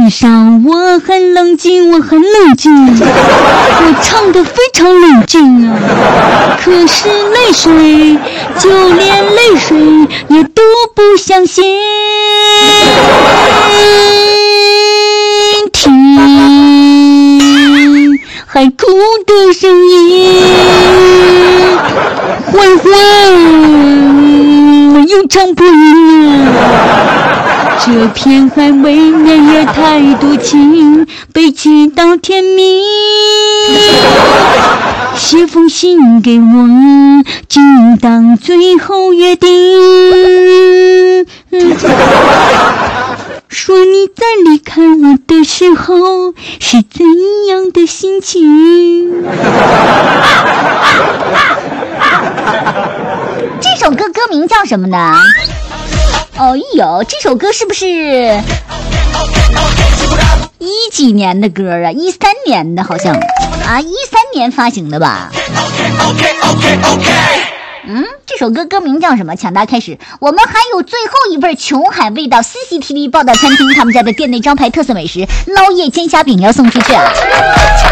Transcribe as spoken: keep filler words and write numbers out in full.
至少我很冷静，我很冷静，我唱得非常冷静啊。可是泪水，就连泪水也都不相信听海哭的声音，欢欢又唱破音了。这片海未免也太多情，悲剧到天明。写封信给我，就当最后约定。嗯说你在离开我的时候是怎样的心情？ 这首歌歌名叫什么呢？哦呦，这首歌是不是一几年的歌啊？一三年的好像啊，一三年发行的吧？嗯，这首歌歌名叫什么？抢答开始，我们还有最后一份琼海味道 C C T V 报道餐厅他们家的店内招牌特色美食捞叶煎虾饼要送出去啊！